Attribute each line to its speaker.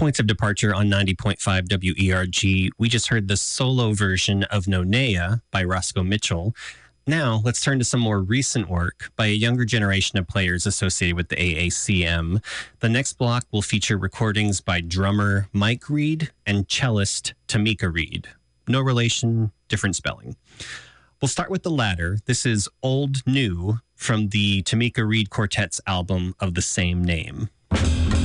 Speaker 1: Points of departure on 90.5 WERG. We just heard the solo version of Nonea by Roscoe Mitchell. Now, let's turn to some more recent work by a younger generation of players associated with the AACM. The next block will feature recordings by drummer Mike Reed and cellist Tamika Reed. No relation, different spelling. We'll start with the latter. This is Old New from the Tamika Reed Quartet's album of the same name.